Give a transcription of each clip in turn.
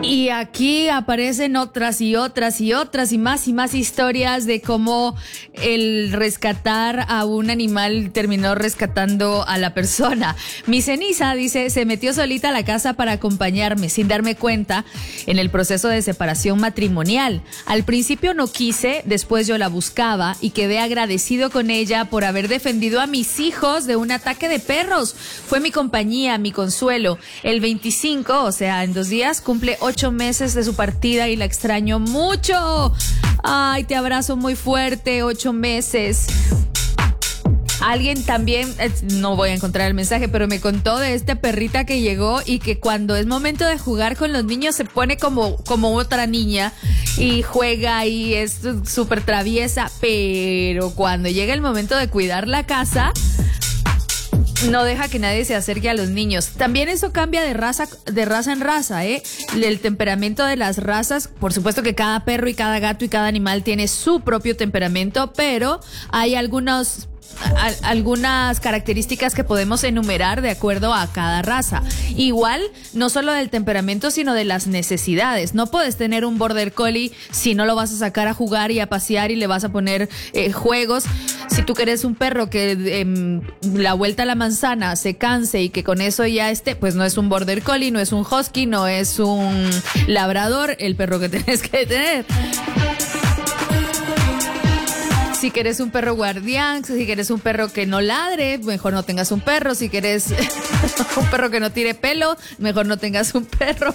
Y aquí aparecen otras y otras y otras y más historias de cómo el rescatar a un animal terminó rescatando a la persona. Mi ceniza dice, se metió solita a la casa para acompañarme sin darme cuenta en el proceso de separación matrimonial. Al principio no quise, después yo la buscaba y quedé agradecido con ella por haber defendido a mis hijos de un ataque de perros. Fue mi compañía, mi consuelo. El 25, o sea, en 2 días, cumple 8 meses de su partida y la extraño mucho. Ay, te abrazo muy fuerte, 8 meses. Alguien también, no voy a encontrar el mensaje, pero me contó de esta perrita que llegó y que cuando es momento de jugar con los niños se pone como otra niña y juega y es súper traviesa, pero cuando llega el momento de cuidar la casa, no deja que nadie se acerque a los niños. También eso cambia de raza en raza, el temperamento de las razas. Por supuesto que cada perro y cada gato y cada animal tiene su propio temperamento, pero hay algunas características que podemos enumerar de acuerdo a cada raza. Igual, no solo del temperamento, sino de las necesidades. No puedes tener un border collie si no lo vas a sacar a jugar y a pasear y le vas a poner juegos. Si tú quieres un perro que la vuelta a la manzana se canse y que con eso ya esté, pues no es un border collie, no es un husky, no es un labrador, el perro que tienes que tener. Si quieres un perro guardián, si quieres un perro que no ladre, mejor no tengas un perro. Si quieres un perro que no tire pelo, mejor no tengas un perro.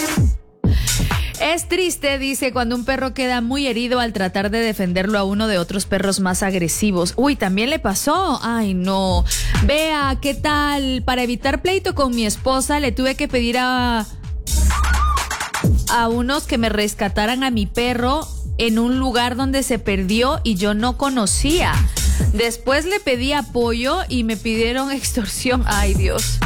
Es triste, dice, cuando un perro queda muy herido al tratar de defenderlo a uno de otros perros más agresivos. Uy, también le pasó. Ay, no. Vea, ¿qué tal? Para evitar pleito con mi esposa, le tuve que pedir a unos que me rescataran a mi perro en un lugar donde se perdió y yo no conocía. Después le pedí apoyo y me pidieron extorsión. Ay, Dios.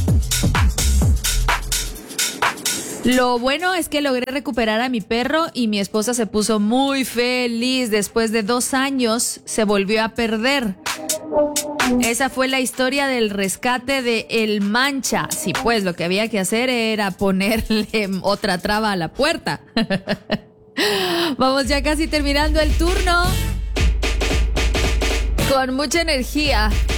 Lo bueno es que logré recuperar a mi perro y mi esposa se puso muy feliz. Después de 2 años se volvió a perder. Esa fue la historia del rescate de El Mancha. Sí, pues lo que había que hacer era ponerle otra traba a la puerta. Vamos ya casi terminando el turno. Con mucha energía.